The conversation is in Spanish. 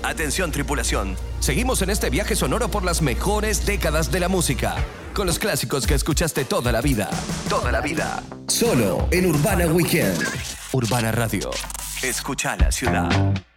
Atención, tripulación. Seguimos en este viaje sonoro por las mejores décadas de la música. Con los clásicos que escuchaste toda la vida. Toda la vida. Solo en Urbana Weekend. Urbana Radio. Escucha la ciudad.